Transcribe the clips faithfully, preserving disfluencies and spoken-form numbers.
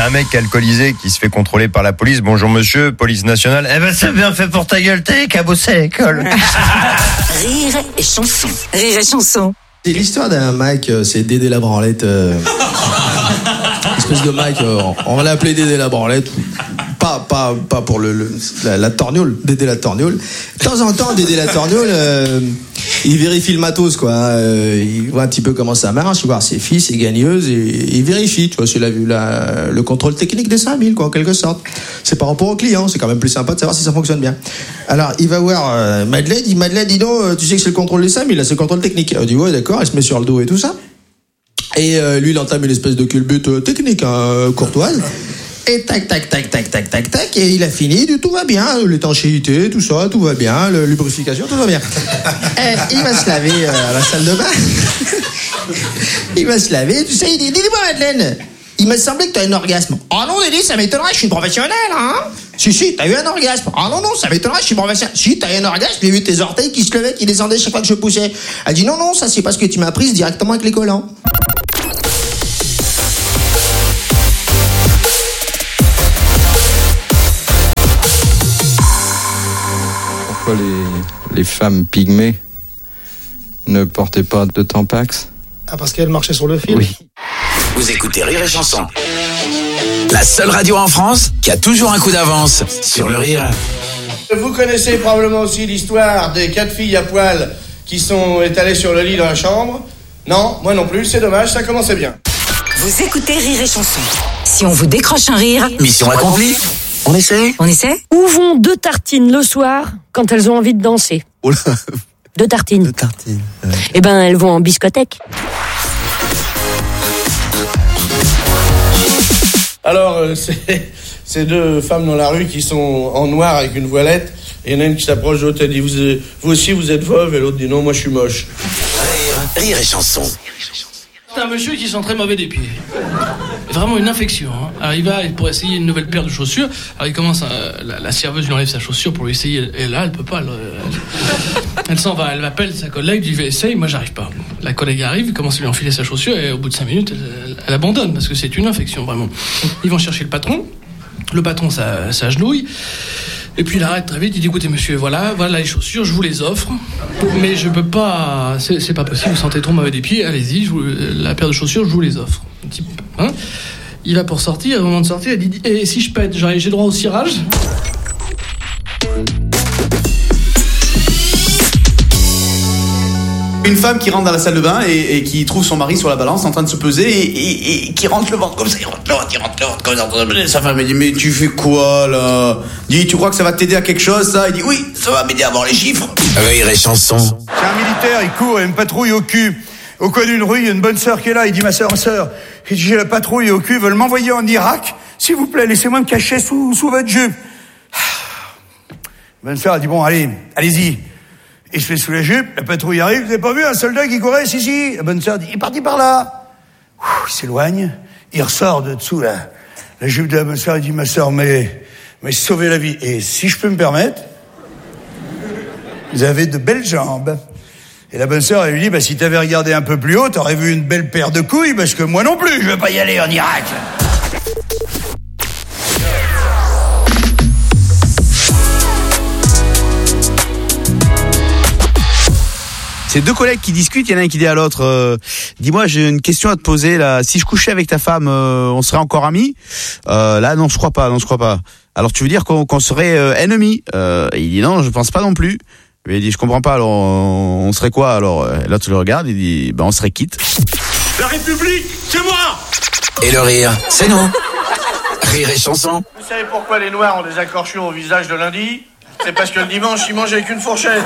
C'est un mec alcoolisé qui se fait contrôler par la police. Bonjour monsieur, police nationale. Eh ben c'est bien fait pour ta gueule, t'es qu'à bosser à l'école. Rire et chanson. Rire et chanson. C'est l'histoire d'un mec, c'est Dédé la branlette. Euh... espèce de mec, euh, on va l'appeler Dédé la branlette. Pas, pas, pas pour le, le la, la torgnole, Dédé la torgnole. De temps en temps, Dédé la torgnole, euh, il vérifie le matos, quoi. Euh, il voit un petit peu comment ça marche, il voit ses filles, ses gagneuses, et il vérifie, tu vois, c'est la, la, le contrôle technique des cinq mille, quoi, en quelque sorte. C'est par rapport au client, c'est quand même plus sympa de savoir si ça fonctionne bien. Alors, il va voir euh, Madeleine, il dit, Madeleine, dis donc, tu sais que c'est le contrôle des cinq mille, là, c'est le contrôle technique. Elle dit, ouais, d'accord, elle se met sur le dos et tout ça. Et euh, lui, il entame une espèce de culbute euh, technique, hein, courtoise. Et tac, tac, tac, tac, tac, tac, tac, et il a fini, tout va bien, l'étanchéité, tout ça, tout va bien, la lubrification, tout va bien. Et il va se laver euh, à la salle de bain. Il va se laver, tu sais, il dit, dis-moi Madeleine, il m'a semblé que t'as un orgasme. Oh non, Dédé, ça m'étonnerait, je suis une professionnelle, hein. Si, si, t'as eu un orgasme. Oh non, non, ça m'étonnerait, je suis professionnelle. Si, t'as eu un orgasme, j'ai vu tes orteils qui se levaient, qui descendaient chaque fois que je poussais. Elle dit, non, non, ça c'est parce que tu m'as prise directement avec les collants. Pourquoi les, les femmes pygmées ne portaient pas de Tampax? Ah, parce qu'elles marchaient sur le fil. Oui. Vous écoutez Rire et chanson. La seule radio en France qui a toujours un coup d'avance sur le rire. Vous connaissez probablement aussi l'histoire des quatre filles à poil qui sont étalées sur le lit dans la chambre. Non, moi non plus, c'est dommage, ça commençait bien. Vous écoutez Rire et chanson. Si on vous décroche un rire, mission accomplie. On essaie On essaie Où vont deux tartines le soir quand elles ont envie de danser? Oh là. Deux tartines. Deux tartines. Ouais. Eh ben, elles vont en biscothèque. Alors, euh, c'est, c'est deux femmes dans la rue qui sont en noir avec une voilette. Et il y en a une qui s'approche de l'autre, elle dit, vous, vous aussi vous êtes veuve? Et l'autre dit, non, moi je suis moche. Rire, rire et chanson. C'est un monsieur qui sent très mauvais des pieds. Vraiment une infection. Hein. Alors il va pour essayer une nouvelle paire de chaussures. Alors il commence, à, la, la serveuse lui enlève sa chaussure pour lui essayer. Et là, elle peut pas. Elle, elle, elle s'en va. Elle appelle sa collègue, lui dit essaye, moi j'arrive pas. La collègue arrive, il commence à lui enfiler sa chaussure et au bout de cinq minutes, elle, elle, elle abandonne parce que c'est une infection vraiment. Ils vont chercher le patron. Le patron s'agenouille. Et puis il arrête très vite, il dit écoutez monsieur, voilà, voilà les chaussures, je vous les offre, mais je peux pas, c'est, c'est pas possible, vous sentez trop mauvais des pieds, allez-y, je vous, la paire de chaussures, je vous les offre. Hein, il va pour sortir, au moment de sortir, il dit et si je pète, j'ai droit au cirage? Une femme qui rentre dans la salle de bain et, et qui trouve son mari sur la balance en train de se peser et, et, et qui rentre le ventre comme ça, il rentre le ventre, il rentre le ventre comme ça. Sa femme elle dit mais tu fais quoi là? Il dit tu crois que ça va t'aider à quelque chose ça? Il dit oui, ça va m'aider à voir les chiffres. Rire et chanson. C'est un militaire, il court, il y a une patrouille au cul. Au coin d'une rue, il y a une bonne sœur qui est là, il dit ma sœur, ma sœur, il dit j'ai la patrouille au cul, ils veulent m'envoyer en Irak. S'il vous plaît, laissez-moi me cacher sous, sous votre jupe. La bonne sœur a dit bon allez, allez-y. Il se fait sous la jupe, la patrouille arrive, vous avez pas vu un soldat qui courait? Si, si. La bonne sœur dit, il est parti par là. Ouh, il s'éloigne, il ressort de dessous la, la jupe de la bonne sœur, il dit, ma sœur, mais, mais sauvez la vie. Et si je peux me permettre, vous avez de belles jambes. Et la bonne sœur, elle lui dit, bah, si t'avais regardé un peu plus haut, t'aurais vu une belle paire de couilles, parce que moi non plus, je veux pas y aller en Irak. C'est deux collègues qui discutent, il y en a un qui dit à l'autre euh, dis-moi, j'ai une question à te poser là, si je couchais avec ta femme, euh, on serait encore amis? euh, Là non, je crois pas, non, je crois pas. Alors tu veux dire qu'on, qu'on serait euh, ennemis? euh, Il dit non, je pense pas non plus. Il dit je comprends pas, alors on, on serait quoi alors? Là tu le regardes, il dit ben on serait quitte. La République, c'est moi. Et le rire, c'est nous. Rire et chanson. Vous savez pourquoi les Noirs ont des accorchures au visage de lundi? C'est parce que le dimanche, ils mangent avec une fourchette.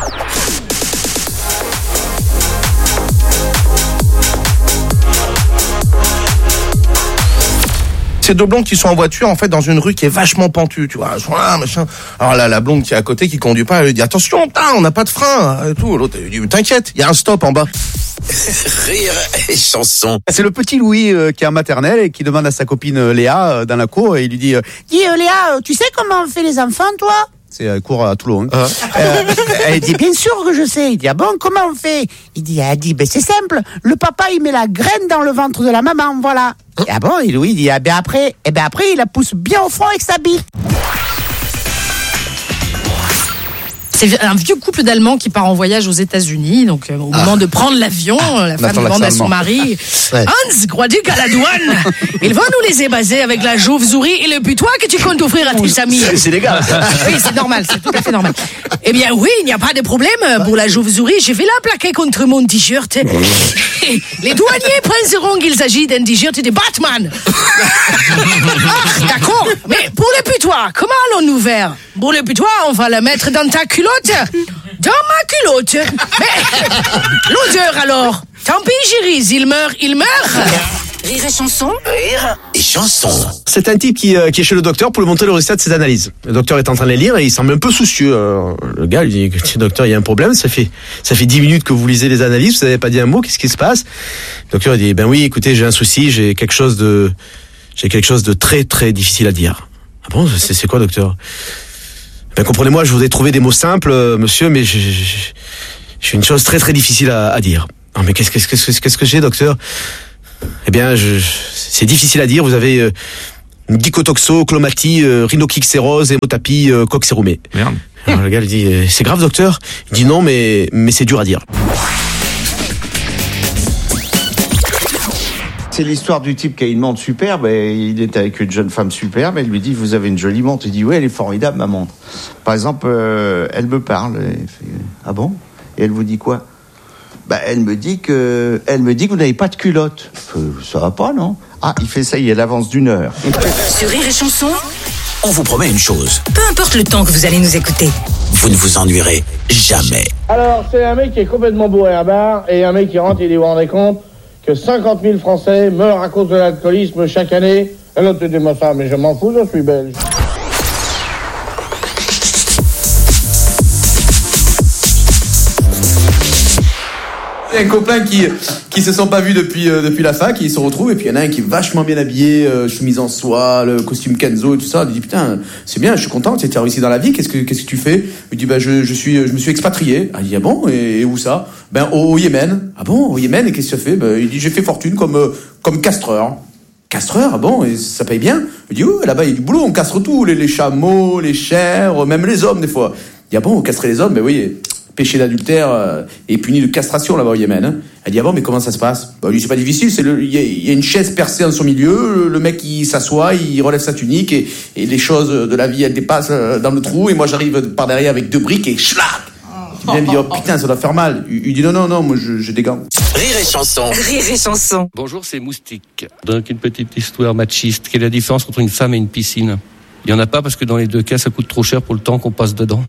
C'est deux blondes qui sont en voiture, en fait, dans une rue qui est vachement pentue, tu vois. Là, machin. Alors là, la blonde qui est à côté, qui conduit pas, elle lui dit attention, putain, on n'a pas de frein, et tout. L'autre, elle lui dit t'inquiète, il y a un stop en bas. Rire et chanson. C'est le petit Louis euh, qui est en maternelle et qui demande à sa copine euh, Léa euh, dans la cour et il lui dit euh, Dis euh, Léa, tu sais comment on fait les enfants, toi? C'est un cours à Toulon. Hein. Euh, elle dit, bien sûr que je sais. Il dit, ah bon, comment on fait? Il dit, elle dit, ben c'est simple. Le papa, il met la graine dans le ventre de la maman, voilà. Et ah bon, et Louis, il dit, ah ben après, et ben après, il la pousse bien au front avec sa bite. C'est un vieux couple d'Allemands qui part en voyage aux États-Unis. Donc, euh, au moment ah. de prendre l'avion, ah. la femme demande à son mari ouais. Hans, crois-tu qu'à la douane, ils vont nous laisser baser avec la chauve-souris et le putois que tu comptes offrir à tes amis? C'est, c'est légal. Ça. Oui, c'est normal, c'est tout à fait normal. Eh bien, oui, il n'y a pas de problème. Pour la chauve-souris, j'ai fait la plaquer contre mon t-shirt. Les douaniers penseront qu'il s'agit d'un t-shirt de Batman. Ah, d'accord. Mais pour le putois, comment allons-nous faire? Pour le putois, on va le mettre dans ta culotte. Dans ma culotte. Mais l'odeur alors? Tant pis, Géris, il meurt, il meurt. Rire et chanson. Rire et chanson. C'est un type qui, euh, qui est chez le docteur pour lui montrer le résultat de ses analyses. Le docteur est en train de les lire et il semble un peu soucieux. Euh, le gars lui dit, docteur, il y a un problème, ça fait ça fait dix minutes que vous lisez les analyses, vous n'avez pas dit un mot, qu'est-ce qui se passe? Le docteur il dit, ben oui, écoutez, j'ai un souci, j'ai quelque chose de j'ai quelque chose de très très difficile à dire. Ah bon, c'est, c'est quoi, docteur? Ben comprenez-moi, je voudrais trouver des mots simples, euh, monsieur, mais j'ai, j'ai, j'ai une chose très très difficile à, à dire. Non mais qu'est-ce, qu'est-ce, qu'est-ce, qu'est-ce que j'ai, docteur? Eh bien, je, c'est difficile à dire. Vous avez euh, dicotoxo, clomatie, euh, rhinoclixérose, hémotapie, euh, coxéromée. Merde. Alors, le gars lui dit, c'est grave, docteur? Il dit non, mais mais c'est dur à dire. C'est l'histoire du type qui a une montre superbe et il est avec une jeune femme superbe. Elle lui dit, vous avez une jolie montre. Il dit, oui, elle est formidable, ma montre. Par exemple, euh, elle me parle. Elle fait, ah bon? Et elle vous dit quoi? Bah, elle me dit que, elle me dit que vous n'avez pas de culotte. Euh, ça va pas, non? Ah, il fait ça, il y a l'avance d'une heure. Sur Rire et Chanson, on vous promet une chose. Peu importe le temps que vous allez nous écouter, vous ne vous ennuierez jamais. Alors, c'est un mec qui est complètement bourré à bar, et un mec qui rentre, il dit, vous vous rendez compte que cinquante mille Français meurent à cause de l'alcoolisme chaque année? Et l'autre dit, ma femme, mais je m'en fous, je suis belge. Il y a un copain qui qui se sont pas vus depuis euh, depuis la fac, ils se retrouvent et puis il y en a un qui est vachement bien habillé, euh, chemise en soie, le costume Kenzo et tout ça. Il dit putain, c'est bien, je suis content, tu as réussi dans la vie. Qu'est-ce que qu'est-ce que tu fais? Il dit bah je je suis je me suis expatrié. Ah, il dit ah bon, et, et où ça? Ben au, au Yémen. Ah bon, au Yémen, et qu'est-ce que tu fais? Ben il dit j'ai fait fortune comme euh, comme castreur. Castreur, ah bon, et ça paye bien? Il dit oui, là-bas il y a du boulot, on castre tout, les, les chameaux, les chèvres, même les hommes des fois. Il dit ah bon, on castrer les hommes? Ben oui. Péché d'adultère euh, est puni de castration là-bas au Yémen. Hein. Elle dit ah bon, mais comment ça se passe? Bah lui c'est pas difficile, c'est le il y, y a une chaise percée en son milieu, le, le mec il s'assoit, il relève sa tunique et, et les choses de la vie elles dépassent dans le trou et moi j'arrive par derrière avec deux briques et schlac. Il vient me dit oh putain ça doit faire mal. Il, il dit non non non moi je, j'ai des gants. Rire et chanson. Rire et chanson. Bonjour, c'est Moustique. Donc une petite histoire machiste. Quelle est la différence entre une femme et une piscine? Il y en a pas parce que dans les deux cas ça coûte trop cher pour le temps qu'on passe dedans.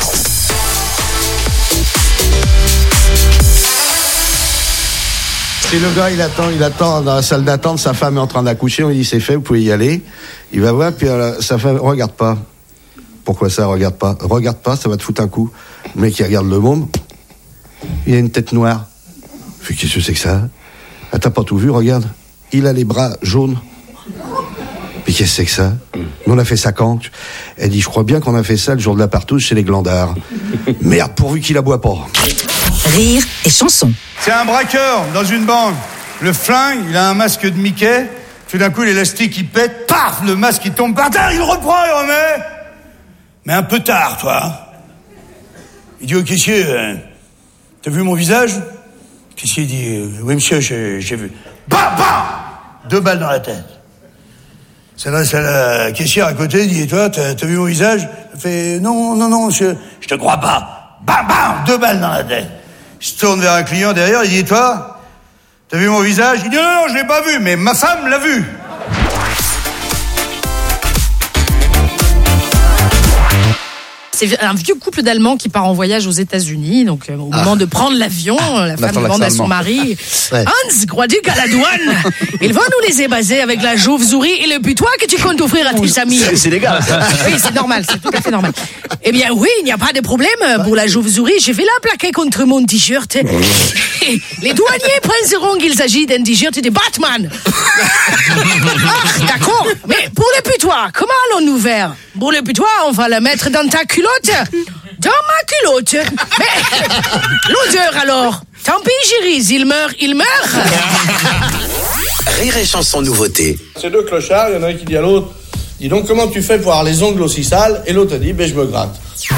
Si le gars il attend, il attend dans la salle d'attente, sa femme est en train d'accoucher, on lui dit c'est fait, vous pouvez y aller. Il va voir, puis euh, sa femme, regarde pas. Pourquoi ça, regarde pas? Regarde pas, ça va te foutre un coup. Le mec qui regarde le môme, il a une tête noire. Il fait qu'est-ce que c'est que ça? Ah, t'as pas tout vu, regarde. Il a les bras jaunes. Puis qu'est-ce que c'est que ça? Nous on a fait ça quand? Elle dit je crois bien qu'on a fait ça le jour de la partouze chez les glandards. Merde, pourvu qu'il aboie pas. Rire et chanson. C'est un braqueur dans une banque. Le flingue, il a un masque de Mickey. Tout d'un coup, l'élastique, il pète. Paf, le masque, il tombe par terre. Il reprend, il remet. Mais un peu tard, toi. Il dit au caissier, euh, t'as vu mon visage? Le caissier dit, euh, oui, monsieur, j'ai, j'ai vu. Bam, bam! Deux balles dans la tête. S'adresse à la caissière à côté, dit, et toi, t'as, t'as vu mon visage? Elle fait, non, non, non, monsieur, je te crois pas. Bam, bam! Deux balles dans la tête. Il se tourne vers un client derrière, il dit, toi, t'as vu mon visage? Il dit, non, non, je l'ai pas vu, mais ma femme l'a vu. C'est un vieux couple d'Allemands qui part en voyage aux États-Unis. Donc, euh, au ah. moment de prendre l'avion, ah. la femme demande à son mari ouais. Hans, crois-tu qu'à la douane, ils vont nous laisser baser avec la chauve-souris et le putois que tu comptes offrir à tes amis? C'est, c'est légal. Ça. Oui, c'est normal, c'est tout à fait normal. Eh bien, oui, il n'y a pas de problème. Pour la chauve-souris, j'ai fait la plaquer contre mon t-shirt. Les douaniers penseront qu'il s'agit d'un t-shirt de Batman. Ah, d'accord. Mais pour le putois, comment allons-nous ouvert. Bon, et puis toi, on va la mettre dans ta culotte. Dans ma culotte. Mais l'odeur alors. Tant pis, Géris, il meurt, il meurt. Rire et chanson nouveauté. Ces deux clochards, il y en a un qui dit à l'autre, dis donc comment tu fais pour avoir les ongles aussi sales? Et l'autre a dit, ben je me gratte.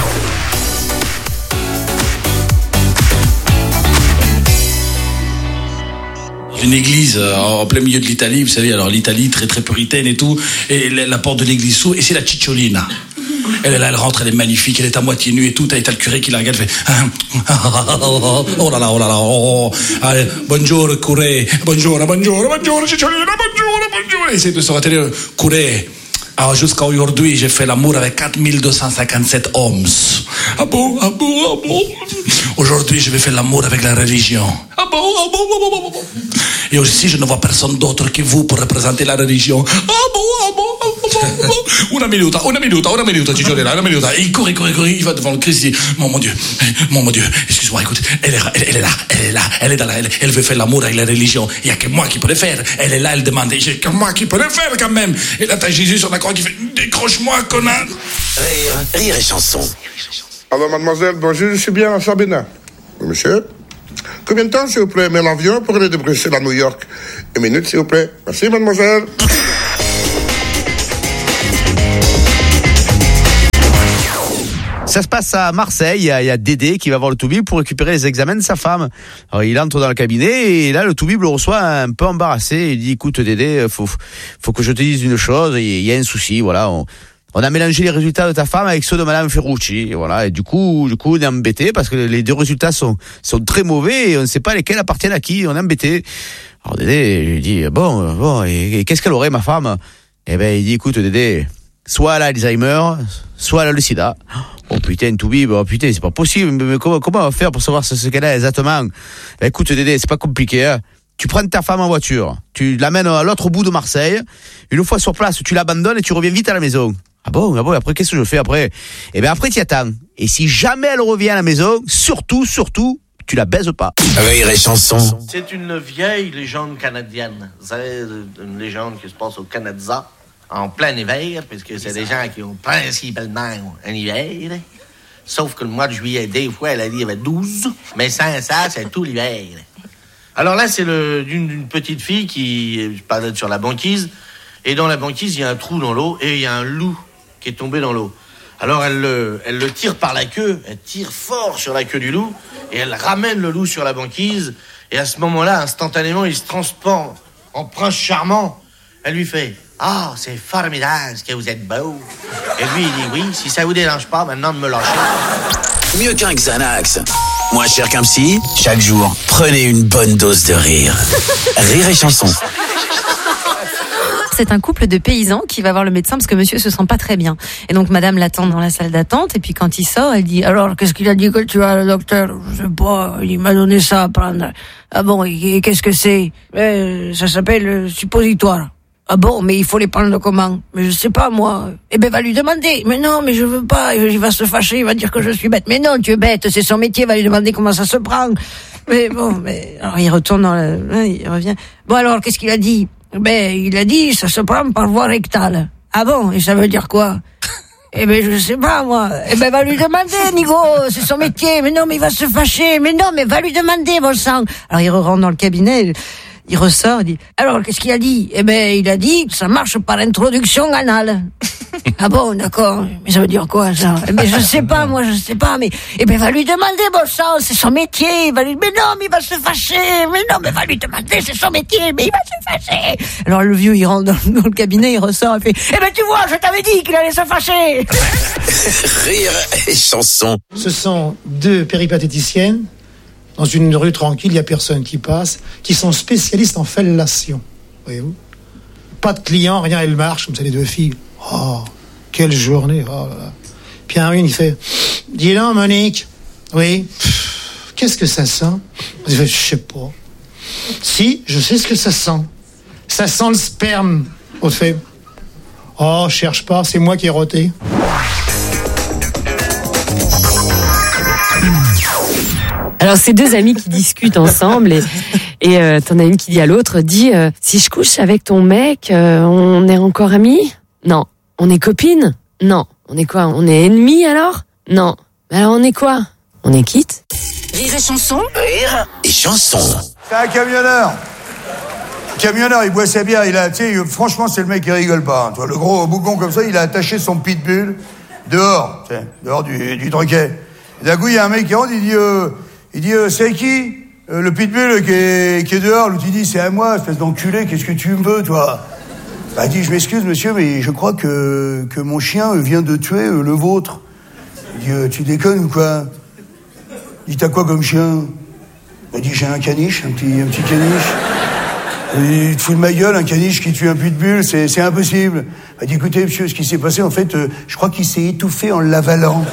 Une église euh, en plein milieu de l'Italie, vous savez, alors l'Italie très très puritaine et tout, et la, la porte de l'église s'ouvre, et c'est la Cicciolina. Elle est là, elle rentre, elle est magnifique, elle est à moitié nue et tout, et t'as le curé qui la regarde, fait oh là là, oh là là, oh, allez, bonjour curé, bonjour, bonjour, bonjour, Cicciolina, bonjour, bonjour, et c'est de se rater, curé. Alors jusqu'à aujourd'hui, j'ai fait l'amour avec quatre mille deux cent cinquante-sept hommes. Ah bon, ah bon, ah bon. Aujourd'hui, je vais faire l'amour avec la religion. Ah bon, ah bon, ah bon, ah bon. Et aussi, je ne vois personne d'autre que vous pour représenter la religion. Ah bon, ah bon, ah bon, ah bon. Una minuta, una minuta, una minuta, Cicciolina, una minuta. Et il court, il court, il court, il va devant le Christ, il dit, mon, mon Dieu, mon, mon Dieu, excuse-moi, écoute, elle est, elle, elle est là, elle est là, elle est dans la, elle, elle veut faire l'amour avec la religion. Il n'y a que moi qui peux le faire. Elle est là, elle demande, il n'y a que moi qui peux le faire quand même. Et là, t'as Jésus sur la croix qui fait, décroche-moi, connard. Rire, rire et chanson. Alors, mademoiselle, bonjour, je suis bien à Sabina. Monsieur, combien de temps, s'il vous plaît, met l'avion pour aller de Bruxelles à New York? Une minute, s'il vous plaît. Merci, mademoiselle. Ça se passe à Marseille, il y, a, il y a Dédé qui va voir le toubib pour récupérer les examens de sa femme. Alors il entre dans le cabinet et là le toubib le reçoit un peu embarrassé. Il dit écoute Dédé, faut, faut que je te dise une chose, il y a un souci, voilà. On, on a mélangé les résultats de ta femme avec ceux de Madame Ferrucci, voilà. Et du coup, du coup on est embêté parce que les deux résultats sont, sont très mauvais et on ne sait pas lesquels appartiennent à qui, on est embêté. Alors Dédé lui dit bon, bon, et, et qu'est-ce qu'elle aurait ma femme? Eh ben il dit écoute Dédé, soit elle a Alzheimer, soit elle a le sida. Oh putain, Toubib, oh putain, c'est pas possible. Mais comment, comment on va faire pour savoir ce, ce qu'elle a exactement? Ben, écoute Dédé, c'est pas compliqué. Hein. Tu prends ta femme en voiture, tu l'amènes à l'autre bout de Marseille. Une fois sur place, tu l'abandonnes et tu reviens vite à la maison. Ah bon, ah bon, après qu'est-ce que je fais après? Eh ben après tu attends. Et si jamais elle revient à la maison, surtout, surtout, tu la baises pas. Rire et chanson. C'est une vieille légende canadienne. C'est une légende qui se passe au Canada. En plein hiver, puisque c'est des gens qui ont principalement un hiver. Sauf que le mois de juillet, des fois, elle a dit qu'il y avait douze. Mais sans ça, c'est tout l'hiver. Alors là, c'est le, d'une, d'une petite fille qui je parlais sur la banquise. Et dans la banquise, il y a un trou dans l'eau et il y a un loup qui est tombé dans l'eau. Alors elle le, elle le tire par la queue. Elle tire fort sur la queue du loup. Et elle ramène le loup sur la banquise. Et à ce moment-là, instantanément, il se transforme en prince charmant. Elle lui fait... Ah, oh, c'est formidable ce que vous êtes beau. Et lui, il dit oui, si ça vous dérange pas, maintenant de me lâcher. Mieux qu'un Xanax. Moins cher qu'un psy, chaque jour, prenez une bonne dose de rire. Rire et chanson. C'est un couple de paysans qui va voir le médecin parce que monsieur se sent pas très bien. Et donc madame l'attend dans la salle d'attente et puis quand il sort, elle dit « Alors, qu'est-ce qu'il a dit que tu as, le docteur ?»« Je sais pas, il m'a donné ça à prendre. »« Ah bon, et qu'est-ce que c'est ?»« euh, Ça s'appelle le suppositoire. » Ah bon, mais il faut les prendre comment? Mais je sais pas, moi. Eh ben, va lui demander. Mais non, mais je veux pas. Il va se fâcher, il va dire que je suis bête. Mais non, tu es bête, c'est son métier, va lui demander comment ça se prend. Mais bon, mais... Alors, il retourne dans le... Il revient. Bon, alors, qu'est-ce qu'il a dit? Ben, il a dit, ça se prend par voie rectale. Ah bon? Et ça veut dire quoi? Eh ben, je sais pas, moi. Eh ben, va lui demander, Nigo, c'est son métier. Mais non, mais il va se fâcher. Mais non, mais va lui demander, bon sang. Alors, il rentre dans le cabinet... Il ressort, il dit, alors, qu'est-ce qu'il a dit? Eh ben, il a dit que ça marche par introduction anale. Ah bon, d'accord. Mais ça veut dire quoi, ça? Eh ben, je sais pas, moi, je sais pas, mais, eh ben, va lui demander, bon sang, c'est son métier. Il va lui, mais non, mais il va se fâcher. Mais non, mais va lui demander, c'est son métier, mais il va se fâcher. Alors, le vieux, il rentre dans, dans le cabinet, il ressort, il fait, eh ben, tu vois, je t'avais dit qu'il allait se fâcher. Rire et chanson. Ce sont deux péripatéticiennes. Dans une rue tranquille, il n'y a personne qui passe, qui sont spécialistes en fellation. Voyez-vous? Pas de clients, rien, elles marchent, comme ça, les deux filles. Oh, quelle journée. Oh là là. Puis un une, il fait, dis donc, Monique, oui, pff, qu'est-ce que ça sent? Il fait, je sais pas. Si, je sais ce que ça sent. Ça sent le sperme. On fait, oh, cherche pas, c'est moi qui ai roté. Alors, c'est deux amis qui discutent ensemble et, et euh, t'en as une qui dit à l'autre, dis, euh, si je couche avec ton mec, euh, on est encore amis? Non, On est copines? Non. On est quoi? On est ennemis alors? Non. Mais alors on est quoi? On est quitte? Rire et chanson. Rire et chanson. C'est un camionneur. Camionneur, il boit sa bière, il a, tu sais, franchement, c'est le mec qui rigole pas. Hein, toi, le gros bougon comme ça, il a attaché son pitbull dehors, tu sais, dehors du, du troquet. Et d'un coup, il y a un mec qui rentre, il dit, euh, il dit, euh, c'est qui euh, le pitbull qui est, qui est dehors? L'autre, il dit, c'est à moi, espèce d'enculé, qu'est-ce que tu me veux, toi? Bah, il dit, je m'excuse, monsieur, mais je crois que, que mon chien vient de tuer euh, le vôtre. Il dit, euh, tu déconnes ou quoi? Il dit, t'as quoi comme chien? Il dit, j'ai un caniche, un petit, un petit caniche. Il te fout de ma gueule, un caniche qui tue un pitbull, c'est, c'est impossible. Il dit, écoutez, monsieur, ce qui s'est passé, en fait, euh, je crois qu'il s'est étouffé en l'avalant.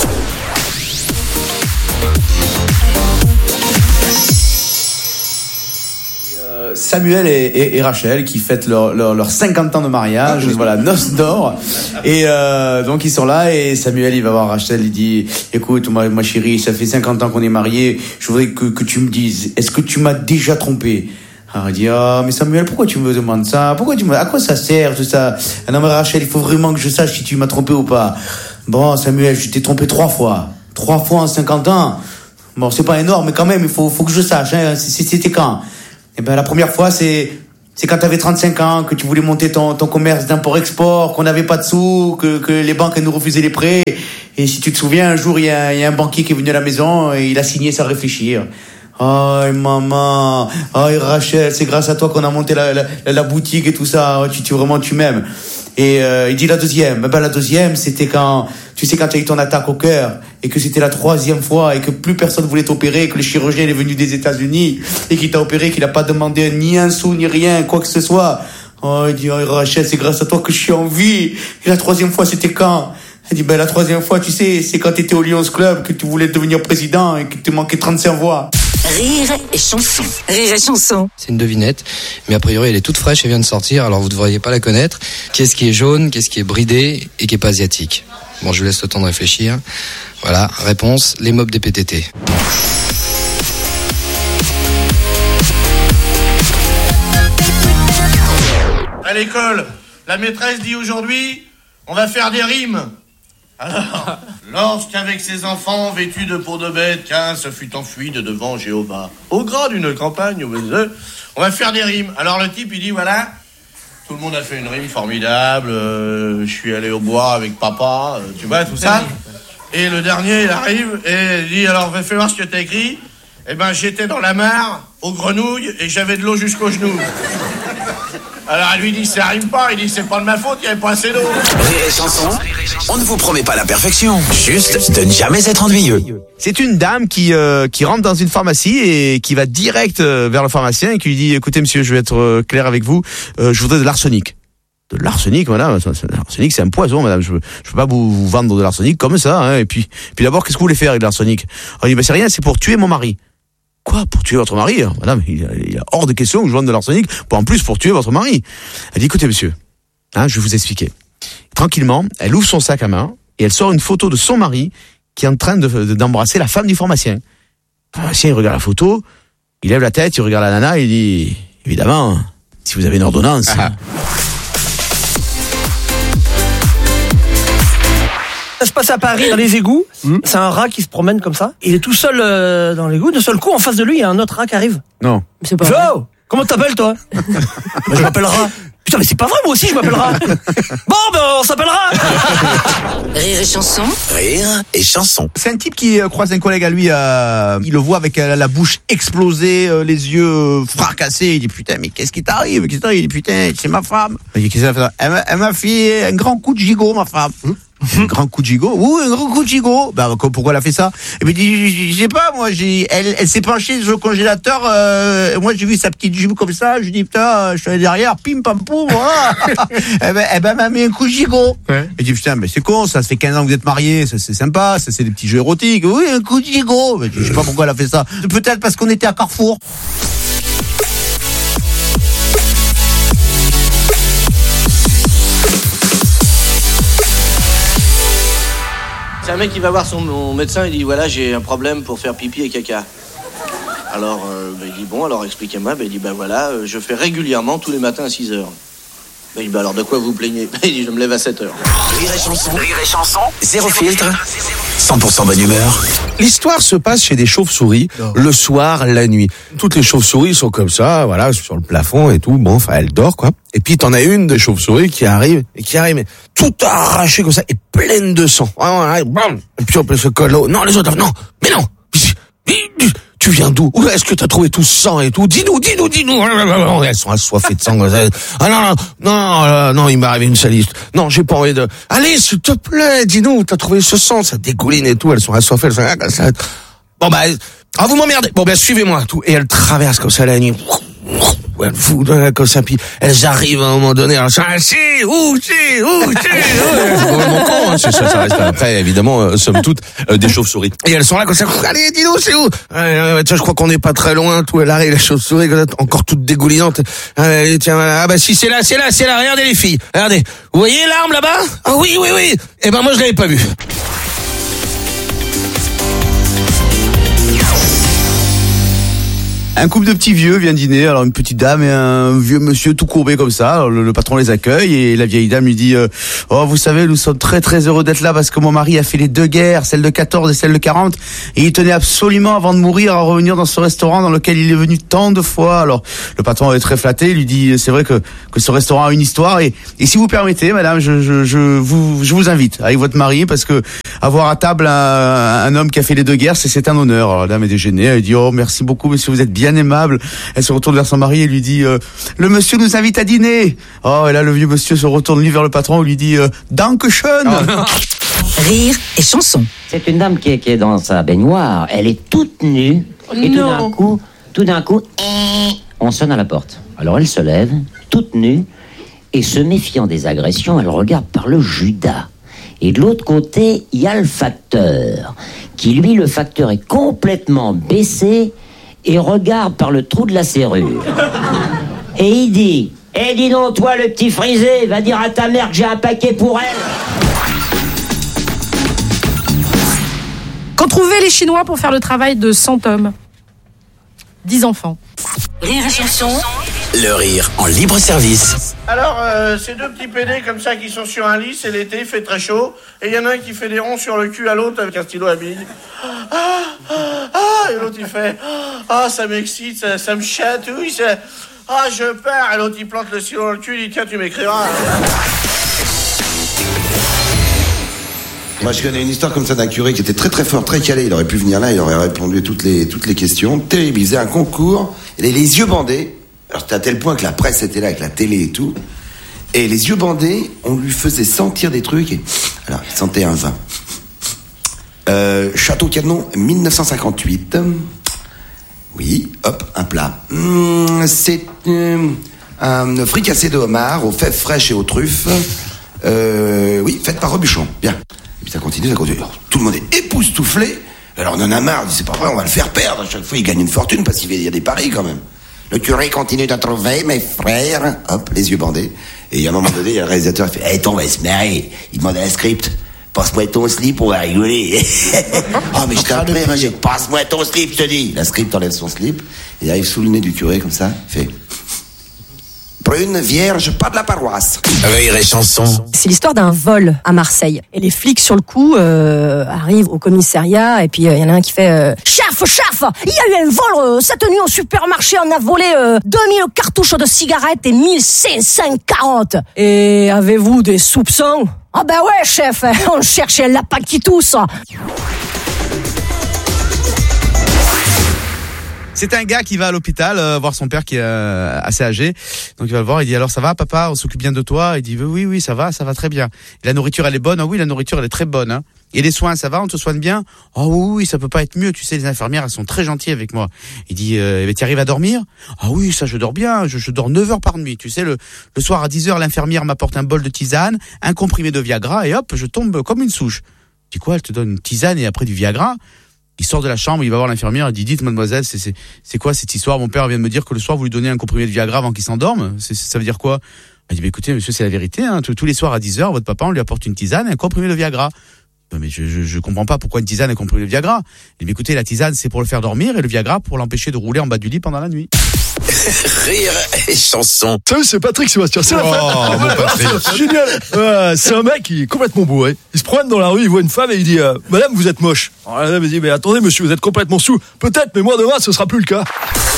Samuel et, et, et Rachel qui fêtent leurs leur, leur cinquante ans de mariage, ah, voilà, noces d'or. Et euh, donc ils sont là et Samuel il va voir Rachel, il dit écoute moi, ma chérie, ça fait cinquante ans qu'on est mariés, je voudrais que, que tu me dises, est-ce que tu m'as déjà trompé? Alors il dit ah mais Samuel, pourquoi tu me demandes ça? Pourquoi tu me, à quoi ça sert tout ça? Ah non mais Rachel, il faut vraiment que je sache si tu m'as trompé ou pas. Bon Samuel, je t'ai trompé trois fois, trois fois en cinquante ans. Bon c'est pas énorme mais quand même il faut, faut que je sache. Hein, c'était quand? Eh ben la première fois c'est c'est quand t'avais trente-cinq ans, que tu voulais monter ton ton commerce d'import-export, qu'on n'avait pas de sous, que que les banques elles nous refusaient les prêts. Et si tu te souviens, un jour il y a il y a un banquier qui est venu à la maison et il a signé sans réfléchir. Oh maman, oh Rachel, c'est grâce à toi qu'on a monté la la, la boutique et tout ça. Tu tu vraiment tu m'aimes. Et euh, il dit la deuxième. Ben la deuxième, c'était quand tu sais quand tu as eu ton attaque au cœur et que c'était la troisième fois et que plus personne voulait t'opérer, que le chirurgien est venu des États-Unis et qu'il t'a opéré, qu'il a pas demandé ni un sou ni rien, quoi que ce soit. Oh, il dit oh, Rachel, c'est grâce à toi que je suis en vie. Et la troisième fois, c'était quand? Elle dit ben la troisième fois, tu sais, c'est quand t'étais au Lions Club, que tu voulais devenir président et que te manquait trente-cinq voix. Rire et chanson. Rire et chanson. C'est une devinette, mais a priori elle est toute fraîche et vient de sortir, alors vous ne devriez pas la connaître. Qu'est-ce qui est jaune, qu'est-ce qui est bridé et qui est pas asiatique? Bon, je vous laisse le temps de réfléchir. Voilà, réponse, les mobs des P T T. À l'école, la maîtresse dit aujourd'hui, on va faire des rimes. Alors, lorsqu'avec ses enfants vêtus de peau de bête, qu'un se fut enfui de devant Jéhovah, au gras d'une campagne, on va faire des rimes. Alors le type, il dit, voilà, tout le monde a fait une rime formidable, euh, je suis allé au bois avec papa, euh, tu vois, tout ça. Et le dernier, il arrive et il dit, alors, fais voir ce que t'as écrit. Eh ben, j'étais dans la mare, aux grenouilles, et j'avais de l'eau jusqu'aux genoux. Alors elle lui dit, ça rime pas, il dit, c'est pas de ma faute, il n'y avait pas assez d'eau. Rire et chanson, on ne vous promet pas la perfection, juste de ne jamais être ennuyeux. C'est une dame qui euh, qui rentre dans une pharmacie et qui va direct euh, vers le pharmacien et qui lui dit écoutez monsieur, je vais être euh, clair avec vous, euh, je voudrais de l'arsenic. De l'arsenic, madame, l'arsenic c'est un poison, madame, je, je peux pas vous, vous vendre de l'arsenic comme ça. Hein. Et puis puis d'abord, qu'est-ce que vous voulez faire avec de l'arsenic? On dit bah c'est rien, c'est pour tuer mon mari. Quoi, pour tuer votre mari? Madame, il y a hors de question que je vende de l'arsenic, pour en plus pour tuer votre mari. Elle dit, écoutez monsieur, hein, je vais vous expliquer. Tranquillement, elle ouvre son sac à main et elle sort une photo de son mari qui est en train de, de, d'embrasser la femme du pharmacien. Le pharmacien, il regarde la photo, il lève la tête, il regarde la nana et il dit, évidemment, si vous avez une ordonnance... Ah. Ça se passe à Paris, dans les égouts. Mmh. C'est un rat qui se promène comme ça. Il est tout seul euh, dans l'égout. De seul coup, en face de lui, il y a un autre rat qui arrive. Non. C'est pas vrai. Oh, comment t'appelles, toi? Bah, je m'appelle Rat. Putain, mais c'est pas vrai, moi aussi, je m'appelle Rat. Bon, ben, on s'appellera. Rire et chanson. Rire et chanson. C'est un type qui euh, croise un collègue à lui, euh, il le voit avec euh, la bouche explosée, euh, les yeux euh, fracassés. Il dit putain, mais qu'est-ce qui t'arrive? Qu'est-ce qui t'arrive? Il dit putain, c'est ma femme. Il dit qu'est-ce qu'elle a fait? Elle m'a, elle m'a fait un grand coup de gigot, ma femme. Hum? Un grand coup de gigot? Oui, un grand coup de gigot. Bah, pourquoi elle a fait ça? Et puis, je, je sais pas, moi, j'ai, elle, elle s'est penchée sur le congélateur, euh, moi, j'ai vu sa petite jupe comme ça, je dis, putain, je suis allé derrière, pim, pam, poum, voilà. Eh ben, eh ben, elle m'a mis un coup de gigot. Ouais. Et je dis, putain, mais c'est con, ça, ça fait quinze ans que vous êtes mariés, ça, c'est sympa, ça, c'est des petits jeux érotiques. Oui, un coup de gigot. Mais je sais pas pourquoi elle a fait ça. Peut-être parce qu'on était à Carrefour. C'est un mec qui va voir son mon médecin, il dit voilà, j'ai un problème pour faire pipi et caca. Alors, euh, bah, il dit bon, alors expliquez-moi. Bah, il dit bah voilà, euh, je fais régulièrement tous les matins à six heures. Il dit, bah alors de quoi vous plaignez? Il dit, je me lève à sept heures. Rire et chanson. Rire et chanson. Zéro filtre. cent pour cent bonne humeur. L'histoire se passe chez des chauves-souris le soir, la nuit. Toutes les chauves-souris sont comme ça, voilà, sur le plafond et tout. Bon, enfin, elles dorment, quoi. Et puis, t'en as une des chauves-souris qui arrive, et qui arrive, mais tout arraché comme ça, et pleine de sang. Et puis, on se colle là-haut. Non, les autres, non, mais non. Tu viens d'où? Où est-ce que t'as trouvé tout ce sang et tout? Dis-nous, dis-nous, dis-nous. Elles sont assoiffées de sang. Ah non, non, non, non, non, il m'est arrivé une saliste. Non, j'ai pas envie de... Allez, s'il te plaît, dis-nous, t'as trouvé ce sang, ça dégouline et tout. Elles sont assoiffées, elles sont... Ça... Bon, bah, ah, vous m'emmerdez. Bon, ben, suivez-moi, tout. Et elles traversent comme ça la nuit. Elles foutent comme ça, puis elles arrivent à un moment donné, elles sont ah, si, où, si, où, si, c'est complètement con, hein, c'est ça, ça reste après, évidemment, euh, somme toute, euh, des chauves-souris. Et elles sont là comme ça, allez, dis-nous, c'est où? euh, Tiens, je crois qu'on n'est pas très loin, tout, elle arrive, la chauve-souris, encore toute dégoulinante. Allez, tiens, ah bah si, c'est là, c'est là, c'est là, regardez les filles, regardez. Vous voyez l'arme là-bas? Ah oui, oui, oui. Eh ben moi, je l'avais pas vue. Un couple de petits vieux vient dîner, alors une petite dame et un vieux monsieur tout courbé comme ça. Alors, le, le patron les accueille et la vieille dame lui dit euh, « Oh, vous savez, nous sommes très très heureux d'être là parce que mon mari a fait les deux guerres, celle de quatorze et celle de quarante, et il tenait absolument avant de mourir à revenir dans ce restaurant dans lequel il est venu tant de fois. » Alors le patron est très flatté, il lui dit « C'est vrai que que ce restaurant a une histoire et, et si vous permettez, madame, je, je, je, vous, je vous invite avec votre mari parce que avoir à table un, un homme qui a fait les deux guerres, c'est, c'est un honneur. » Alors la dame est déjeunée, elle dit « Oh, merci beaucoup, monsieur, vous êtes bien aimable. » Elle se retourne vers son mari et lui dit euh, « Le monsieur nous invite à dîner. » Oh, et là, le vieux monsieur se retourne lui vers le patron et lui dit euh, « Dankeschön. » Rire et chanson. C'est une dame qui est, qui est dans sa baignoire. Elle est toute nue. Et tout d'un coup, tout d'un coup, on sonne à la porte. Alors elle se lève, toute nue, et se méfiant des agressions, elle regarde par le Judas. Et de l'autre côté, il y a le facteur, qui lui, le facteur est complètement baissé et regarde par le trou de la serrure. Et il dit « Eh, dis donc, toi, le petit frisé, va dire à ta mère que j'ai un paquet pour elle. » Qu'ont trouvé les Chinois pour faire le travail de cent hommes? dix enfants. Rire et chanson. Le rire en libre service. Alors, euh, ces deux petits pédés comme ça qui sont sur un lit, c'est l'été, il fait très chaud, et il y en a un qui fait des ronds sur le cul à l'autre avec un stylo à bille. Ah, ah, ah, et l'autre il fait ah, ça m'excite, ça, ça me chatouille, ça... ah, je pars, et l'autre il plante le stylo dans le cul, il dit tiens, tu m'écriras. Moi, je connais une histoire comme ça d'un curé qui était très très fort, très calé. Il aurait pu venir là, il aurait répondu à toutes les, toutes les questions. Terrible, il faisait un concours, il avait les yeux bandés. Alors c'était à tel point que la presse était là avec la télé et tout. Et les yeux bandés, on lui faisait sentir des trucs. Et... alors, il sentait un vin. Euh, Château-Canon, dix-neuf cent cinquante-huit. Oui, hop, un plat. Mmh, c'est euh, un fricassé de homard aux fèves fraîches et aux truffes. Euh, oui, fait par Robuchon. Bien. Et puis ça continue, ça continue. Alors, tout le monde est époustouflé. Alors on en a marre, on dit c'est pas vrai, on va le faire perdre. À chaque fois, il gagne une fortune parce qu'il y a des paris quand même. Le curé continue d'en trouver, mes frères. Hop, les yeux bandés. Et à un moment donné, il y a le réalisateur qui fait hey, « on va se marrer ». Il demande à la script « Passe-moi ton slip, on va rigoler ». Oh, mais je t'en prie, Roger, passe-moi ton slip, je te dis. La script enlève son slip, et arrive sous le nez du curé, comme ça, il fait « Brune, vierge, pas de la paroisse ». Rire et chanson. C'est l'histoire d'un vol à Marseille. Et les flics, sur le coup, euh, arrivent au commissariat, et puis il euh, y en a un qui fait euh, « Chef, chef, il y a eu un vol euh, cette nuit au supermarché, on a volé euh, deux mille cartouches de cigarettes et mille cinq cent quarante. Et avez-vous des soupçons ?»« Ah ben ouais, chef, on cherchait un lapin qui tousse. » C'est un gars qui va à l'hôpital euh, voir son père qui est euh, assez âgé. Donc il va le voir, il dit alors ça va papa, on s'occupe bien de toi. Il dit oui oui ça va, ça va très bien. Et la nourriture elle est bonne, ah oui la nourriture elle est très bonne. Hein. Et les soins ça va, on te soigne bien. Oh oui oui ça peut pas être mieux, tu sais les infirmières elles sont très gentilles avec moi. Il dit euh, tu arrives à dormir? Ah oui ça je dors bien, je, je dors neuf heures par nuit. Tu sais le le soir à dix heures l'infirmière m'apporte un bol de tisane, un comprimé de Viagra et hop je tombe comme une souche. Tu dis quoi, elle te donne une tisane et après du Viagra? Il sort de la chambre, il va voir l'infirmière, il dit dites mademoiselle, c'est c'est c'est quoi cette histoire? Mon père vient de me dire que le soir vous lui donnez un comprimé de Viagra avant qu'il s'endorme. C'est, ça veut dire quoi? Elle dit bah, écoutez monsieur, c'est la vérité hein, tous, tous les soirs à dix heures, votre papa on lui apporte une tisane et un comprimé de Viagra. Mais je je je comprends pas pourquoi une tisane et un comprimé de Viagra. Il dit écoutez la tisane c'est pour le faire dormir et le Viagra pour l'empêcher de rouler en bas du lit pendant la nuit. Rire et chanson. Salut, c'est Patrick Sébastien. C'est la fête. Oh, mon Patrick. C'est génial. Euh, c'est un mec qui est complètement bourré. Il se promène dans la rue, il voit une femme et il dit euh, Madame, vous êtes moche. Alors la dame dit mais attendez monsieur, vous êtes complètement sous. Peut-être, mais moi demain ce sera plus le cas.